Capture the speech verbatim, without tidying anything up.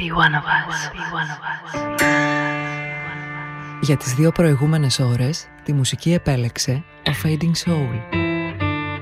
Be one of us. Be one of us. Για τις δύο προηγούμενες ώρες, τη μουσική επέλεξε ο Fading Soul.